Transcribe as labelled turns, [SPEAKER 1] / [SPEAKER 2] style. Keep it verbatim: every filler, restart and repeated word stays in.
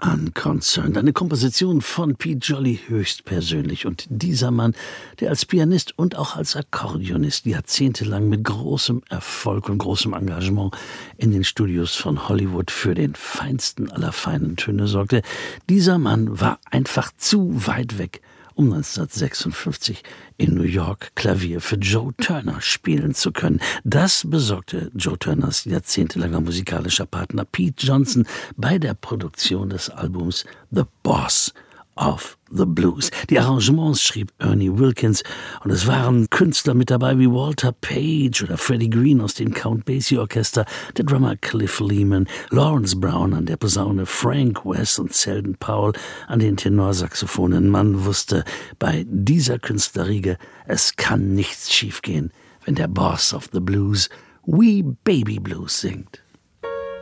[SPEAKER 1] Unconcerned, eine Komposition von Pete Jolly höchstpersönlich. Und dieser Mann, der als Pianist und auch als Akkordeonist jahrzehntelang mit großem Erfolg und großem Engagement in den Studios von Hollywood für den feinsten aller feinen Töne sorgte, dieser Mann war einfach zu weit weg, um neunzehnhundertsechsundfünfzig in New York Klavier für Joe Turner spielen zu können. Das besorgte Joe Turners jahrzehntelanger musikalischer Partner Pete Johnson bei der Produktion des Albums The Boss of the Blues. Die Arrangements schrieb Ernie Wilkins und es waren Künstler mit dabei wie Walter Page oder Freddie Green aus dem Count Basie Orchester, der Drummer Cliff Lehman, Lawrence Brown an der Posaune, Frank West und Selden Powell an den Tenorsaxophonen. Man wusste bei dieser Künstlerriege, es kann nichts schiefgehen, wenn der Boss of the Blues Wee Baby Blues singt.